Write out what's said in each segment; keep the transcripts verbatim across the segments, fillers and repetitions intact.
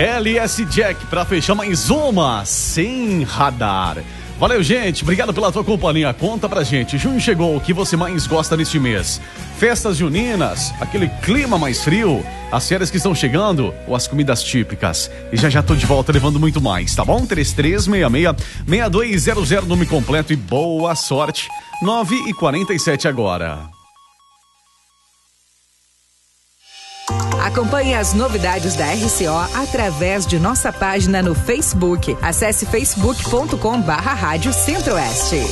L S Jack pra fechar mais uma Sem Radar. Valeu, gente. Obrigado pela tua companhia. Conta pra gente. Junho chegou. O que você mais gosta neste mês? Festas juninas, aquele clima mais frio, as férias que estão chegando ou as comidas típicas? E já já tô de volta levando muito mais, tá bom? três três seis seis, seis dois zero zero, nome completo e boa sorte. nove e quarenta e sete agora. Acompanhe as novidades da R C O através de nossa página no Facebook. Acesse facebook ponto com barra Rádio Centro-Oeste.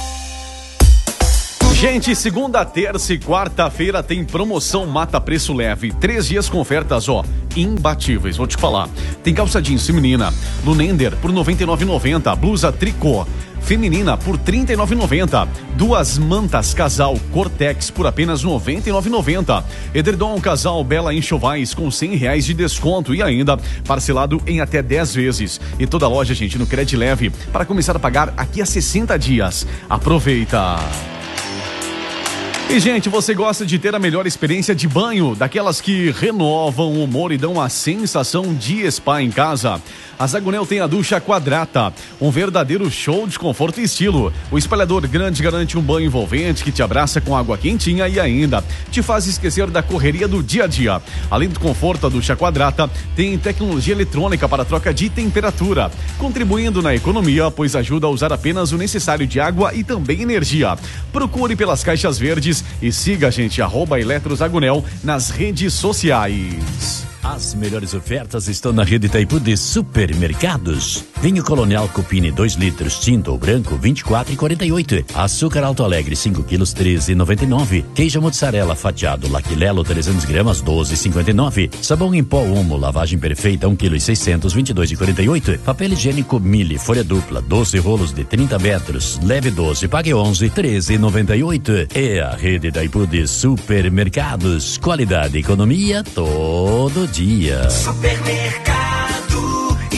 Gente, segunda, terça e quarta-feira tem promoção Mata Preço Leve. Três dias com ofertas, ó, imbatíveis, vou te falar. Tem calça jeans feminina, Lunender, por noventa e nove reais e noventa centavos. Blusa tricô feminina por trinta e nove reais e noventa centavos. Duas mantas casal Cortex por apenas noventa e nove reais e noventa centavos. Edredom casal Bela Enxovais com cem reais de desconto e ainda parcelado em até dez vezes. E toda a loja, gente, no Crédito Leve para começar a pagar aqui a sessenta dias. Aproveita! E, gente, você gosta de ter a melhor experiência de banho, daquelas que renovam o humor e dão a sensação de spa em casa? A Zagonel tem a ducha Quadrata, um verdadeiro show de conforto e estilo. O espalhador grande garante um banho envolvente que te abraça com água quentinha e ainda te faz esquecer da correria do dia a dia. Além do conforto, a ducha Quadrata tem tecnologia eletrônica para troca de temperatura, contribuindo na economia, pois ajuda a usar apenas o necessário de água e também energia. Procure pelas caixas verdes e siga a gente, arroba Eletrozagonel, nas redes sociais. As melhores ofertas estão na rede Itaipu de supermercados. Vinho Colonial Cupini dois litros, tinto ou branco, vinte e quatro reais e quarenta e oito centavos. Açúcar Alto Alegre cinco quilos, treze reais e noventa e nove centavos. Queijo mozzarella fatiado Laquilelo trezentos gramas, doze reais e cinquenta e nove centavos. Sabão em pó Umo, lavagem perfeita um quilo e seiscentos, vinte e dois reais e quarenta e oito centavos. Papel higiênico Mille, folha dupla, doze rolos de trinta metros, leve doze, pague onze, treze reais e noventa e oito centavos. É a rede Itaipu de supermercados. Qualidade e economia todo dia. Supermercado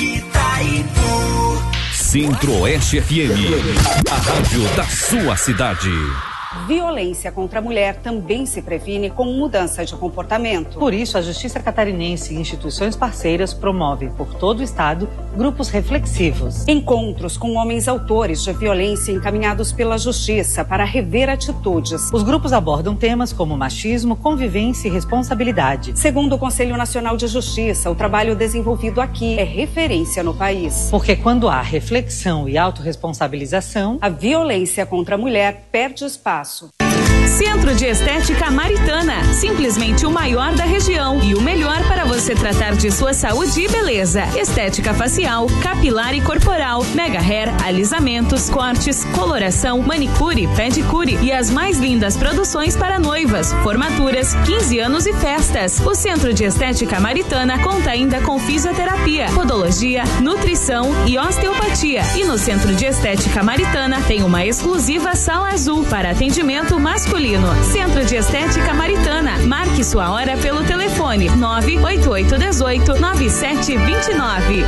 Itaipu. Centro-Oeste F M, a rádio da sua cidade. Violência contra a mulher também se previne com mudança de comportamento. Por isso, a Justiça Catarinense e instituições parceiras promovem por todo o estado grupos reflexivos. Encontros com homens autores de violência encaminhados pela Justiça para rever atitudes. Os grupos abordam temas como machismo, convivência e responsabilidade. Segundo o Conselho Nacional de Justiça, o trabalho desenvolvido aqui é referência no país. Porque quando há reflexão e autorresponsabilização, a violência contra a mulher perde espaço. Centro de Estética Maritana, simplesmente o maior da região e o melhor para você tratar de sua saúde e beleza. Estética facial, capilar e corporal, mega hair, alisamentos, cortes, coloração, manicure, pedicure e as mais lindas produções para noivas, formaturas, quinze anos e festas. O Centro de Estética Maritana conta ainda com fisioterapia, podologia, nutrição e osteopatia. E no Centro de Estética Maritana tem uma exclusiva sala azul para atendimento masculino. Centro de Estética Maritana. Marque sua hora pelo telefone nove oito oito um oito, nove sete dois nove.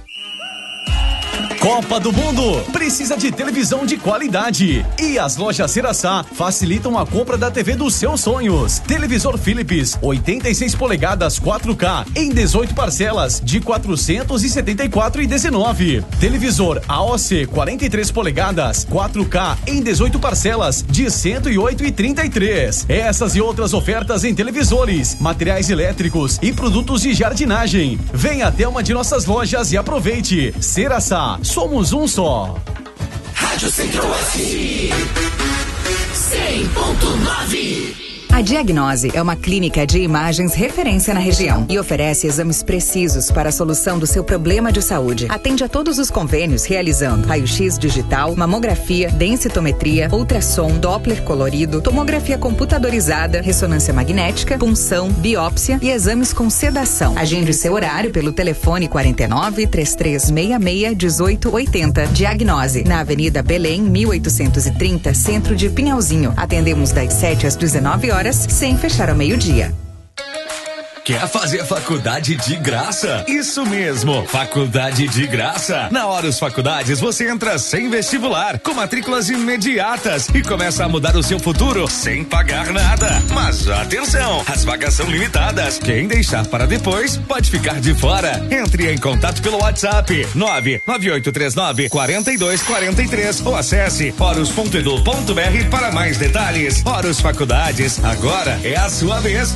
Copa do Mundo precisa de televisão de qualidade e as lojas Ceraçá facilitam a compra da T V dos seus sonhos. Televisor Philips oitenta e seis polegadas quatro K em dezoito parcelas de quatrocentos e setenta e quatro reais e dezenove centavos. Televisor A O C quarenta e três polegadas quatro K em dezoito parcelas de cento e oito reais e trinta e três centavos. Essas e outras ofertas em televisores, materiais elétricos e produtos de jardinagem. Venha até uma de nossas lojas e aproveite. Ceraçá, somos um só. Rádio Centro-Oeste cem ponto nove. A Diagnose é uma clínica de imagens referência na região e oferece exames precisos para a solução do seu problema de saúde. Atende a todos os convênios realizando raio-x digital, mamografia, densitometria, ultrassom, Doppler colorido, tomografia computadorizada, ressonância magnética, punção, biópsia e exames com sedação. Agende seu horário pelo telefone quarenta e nove, três três seis seis, dezoito oitenta. Diagnose, na Avenida Belém, mil oitocentos e trinta, centro de Pinhalzinho. Atendemos das sete às dezenove horas, sem fechar ao meio-dia. Quer fazer faculdade de graça? Isso mesmo, faculdade de graça. Na Horus Faculdades você entra sem vestibular, com matrículas imediatas e começa a mudar o seu futuro sem pagar nada. Mas atenção, as vagas são limitadas. Quem deixar para depois pode ficar de fora. Entre em contato pelo WhatsApp nove nove oito três nove quatro dois quatro três ou acesse horus ponto edu ponto br para mais detalhes. Horus Faculdades, agora é a sua vez.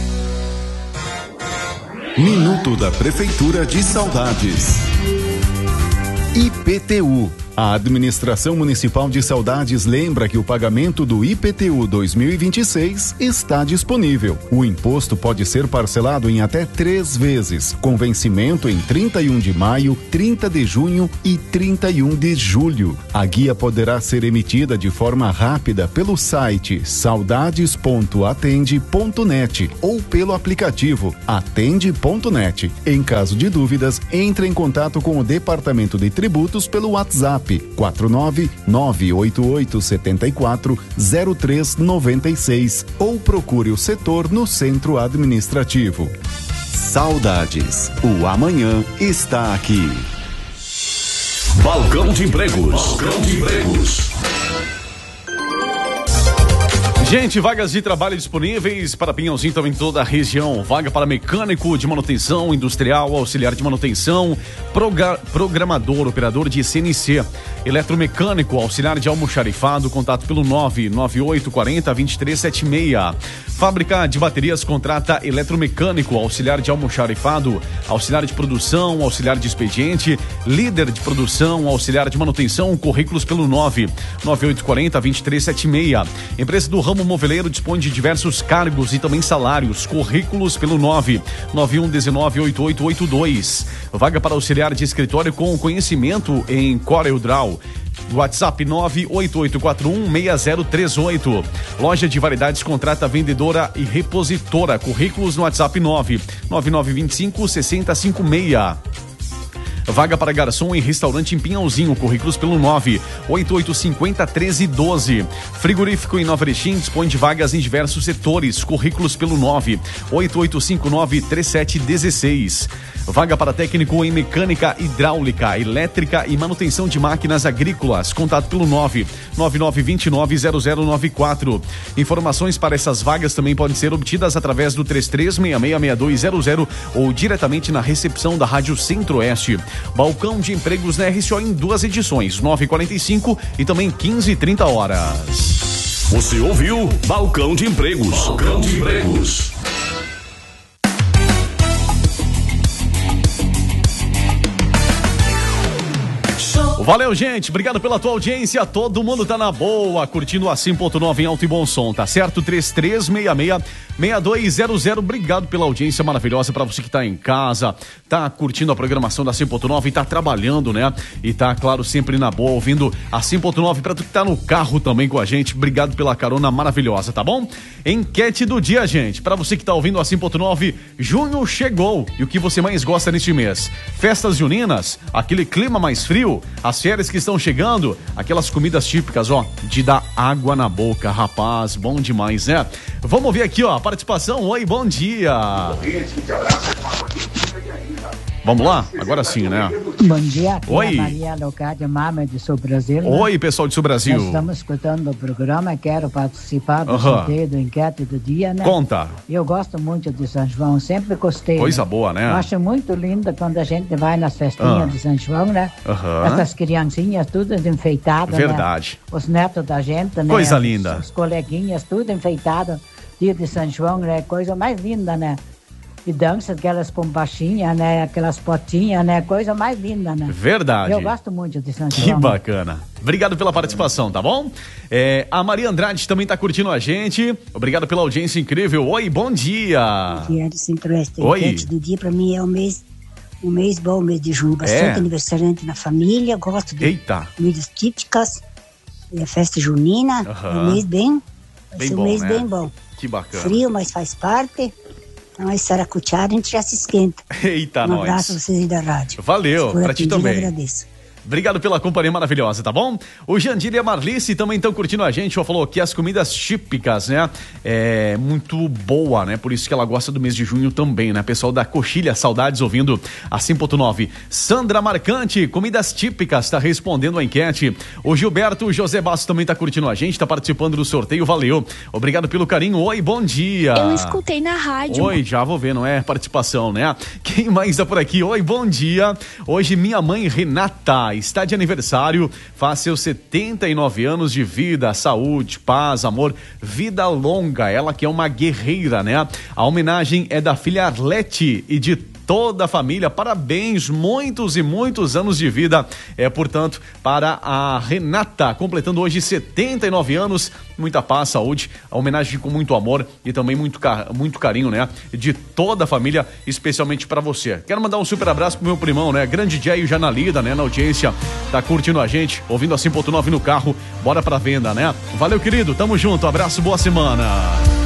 Minuto da Prefeitura de Saudades. I P T U. A Administração Municipal de Saudades lembra que o pagamento do I P T U dois mil e vinte e seis está disponível. O imposto pode ser parcelado em até três vezes, com vencimento em trinta e um de maio, trinta de junho e trinta e um de julho. A guia poderá ser emitida de forma rápida pelo site saudades ponto atende ponto net ou pelo aplicativo atende ponto net. Em caso de dúvidas, entre em contato com o Departamento de Tributos pelo WhatsApp quatro nove nove oito oito sete quatro zero três nove seis ou procure o setor no centro administrativo. Saudades, o amanhã está aqui. Balcão de Empregos. Balcão de Empregos. Gente, vagas de trabalho disponíveis para Pinhalzinho, também em toda a região. Vaga para mecânico de manutenção industrial, auxiliar de manutenção, progra- programador, operador de C N C, eletromecânico, auxiliar de almoxarifado, contato pelo nove nove oito quatro zero dois três sete seis. Fábrica de baterias contrata eletromecânico, auxiliar de almoxarifado, auxiliar de produção, auxiliar de expediente, líder de produção, auxiliar de manutenção, currículos pelo nove nove oito quatro zero dois três sete seis. Empresa do ramo moveleiro dispõe de diversos cargos e também salários. Currículos pelo nove nove um um nove oito oito oito dois. Vaga para auxiliar de escritório com conhecimento em CorelDRAW. WhatsApp nove oito oito quatro um seis zero três oito. Loja de variedades contrata vendedora e repositora. Currículos no WhatsApp nove nove nove dois cinco seis zero cinco seis. Vaga para garçom em restaurante em Pinhalzinho. Currículos pelo nove oito oito cinco zero um três um dois. Frigorífico em Nova Erechim dispõe de vagas em diversos setores. Currículos pelo nove oito oito cinco nove três sete um seis. Vaga para técnico em mecânica hidráulica, elétrica e manutenção de máquinas agrícolas. Contato pelo nove nove nove dois nove zero zero nove quatro. Informações para essas vagas também podem ser obtidas através do três três seis seis seis dois zero zero ou diretamente na recepção da Rádio Centro-Oeste. Balcão de Empregos na R C O em duas edições, nove e quarenta e cinco e também quinze e trinta horas. Você ouviu Balcão de Empregos. Balcão de Empregos. Valeu, gente. Obrigado pela tua audiência. Todo mundo tá na boa, curtindo a cem ponto nove em alto e bom som, tá certo? três três seis seis seis dois zero zero. Obrigado pela audiência maravilhosa para você que tá em casa, tá curtindo a programação da cem ponto nove e tá trabalhando, né? E tá, claro, sempre na boa, ouvindo a cem ponto nove. Para tu que tá no carro também com a gente, obrigado pela carona maravilhosa, tá bom? Enquete do dia, gente. Para você que tá ouvindo a cem ponto nove, junho chegou. E o que você mais gosta neste mês? Festas juninas? Aquele clima mais frio? As férias que estão chegando, aquelas comidas típicas, ó, de dar água na boca, rapaz, bom demais, né? Vamos ver aqui, ó, a participação. Oi, bom dia. Vamos lá? Agora sim, né? Bom dia, aqui Oi. é a Maria Leocádia Mama de Sul Brasil. Né? Oi, pessoal de Sul Brasil. Nós estamos escutando o programa, quero participar do Uhum. sorteio do enquete do dia, né? Conta. Eu gosto muito de São João, sempre gostei. Coisa né? boa, né? Eu acho muito lindo quando a gente vai nas festinhas Ah. de São João, né? Uhum. Essas criancinhas todas enfeitadas, Verdade. né? Os netos da gente, né? Coisa Os- linda. Os coleguinhas, tudo enfeitado. Dia de São João, né? Coisa mais linda, né? E dança aquelas pombachinhas, né? Aquelas potinhas, né? Coisa mais linda, né? Verdade. Eu gosto muito de São Que João. bacana. Obrigado pela participação, tá bom? É, a Maria Andrade também tá curtindo a gente. Obrigado pela audiência incrível. Oi, bom dia. Que é do Centro-Oeste. O Oi. enquete do dia, pra mim, é um mês, um mês bom, um mês de junho. Bastante É. aniversariante na família. Gosto de Eita. comidas típicas. É festa junina. Aham. É um mês bem, vai Bem ser um bom, mês né? bem bom. Que bacana. Frio, mas faz parte. Então, a saracuteada, a gente já se esquenta. Eita, um nós. abraço a vocês aí da rádio. Valeu, Por pra atendido, ti também. agradeço. Obrigado pela companhia maravilhosa, tá bom? O Jandir e a Marlice também estão curtindo a gente. Ela falou que as comidas típicas, né? É muito boa, né? Por isso que ela gosta do mês de junho também, né? Pessoal da Coxilha, saudades ouvindo a cem ponto nove. Sandra Marcante, comidas típicas, tá respondendo a enquete. O Gilberto José Basso também tá curtindo a gente, tá participando do sorteio, valeu. Obrigado pelo carinho. Oi, bom dia. Eu escutei na rádio. Oi, já vou ver, não é participação, né? Quem mais tá por aqui? Oi, bom dia. Hoje minha mãe Renata está de aniversário, faz seus setenta e nove anos de vida, saúde, paz, amor, vida longa. Ela que é uma guerreira, né? A homenagem é da filha Arlete e de toda a família, parabéns, muitos e muitos anos de vida, é, portanto, para a Renata, completando hoje setenta e nove anos, muita paz, saúde, a homenagem com muito amor e também muito, muito carinho, né, de toda a família, especialmente para você. Quero mandar um super abraço pro meu primão, né, grande Jair já na lida, né, na audiência, tá curtindo a gente, ouvindo a cem ponto nove no carro, bora pra venda, né, valeu querido, tamo junto, abraço, boa semana.